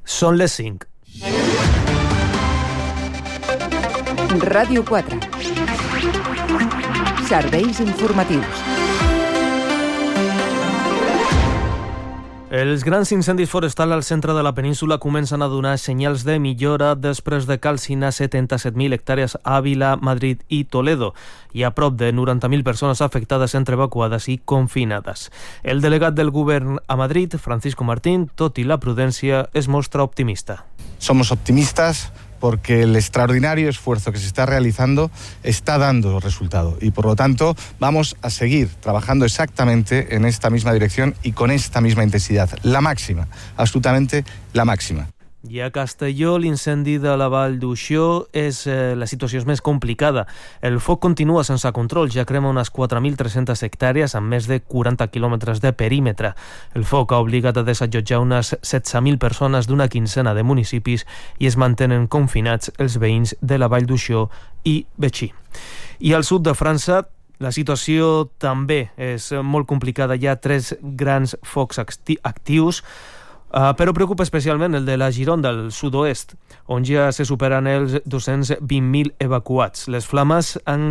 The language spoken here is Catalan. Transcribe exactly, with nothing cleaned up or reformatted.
Són les cinc. Ràdio quatre. Serveis informatius. Els grans incendis forestals al centre de la península comencen a donar senyals de millora després de calcinar setanta-set mil hectàrees a Ávila, Madrid i Toledo. Hi ha prop de noranta mil persones afectades entre evacuades i confinades. El delegat del govern a Madrid, Francisco Martín, tot i la prudència, es mostra optimista. Somos optimistas porque el extraordinario esfuerzo que se está realizando está dando resultado y por lo tanto vamos a seguir trabajando exactamente en esta misma dirección y con esta misma intensidad, la máxima, absolutamente la máxima. I a Castelló, l'incendi de la Vall d'Uixó és eh, la situació és més complicada. El foc continua sense control, ja crema unes quatre mil tres-centes hectàrees amb més de quaranta quilòmetres de perímetre. El foc ha obligat a desallotjar unes setze mil persones d'una quinzena de municipis i es mantenen confinats els veïns de la Vall d'Uixó i Betxí. I al sud de França, la situació també és molt complicada. Hi ha tres grans focs acti- actius, Uh, però preocupa especialment el de la Gironda, del sud-oest, on ja se superen els dos-cents vint mil evacuats. Les flames han